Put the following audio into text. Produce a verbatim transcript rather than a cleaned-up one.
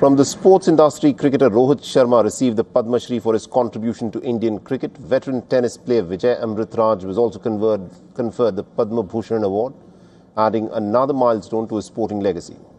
From the sports industry, cricketer Rohit Sharma received the Padma Shri for his contribution to Indian cricket. Veteran tennis player Vijay Amritraj was also conferred, conferred the Padma Bhushan award, adding another milestone to his sporting legacy.